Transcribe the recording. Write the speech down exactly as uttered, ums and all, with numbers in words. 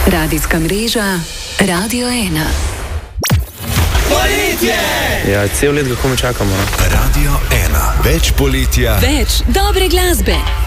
Radijska mreža Radio ena. Poletje! Ja, cel let ga komu čakamo. Radio ena. Več poletja. Več dobre glasbe.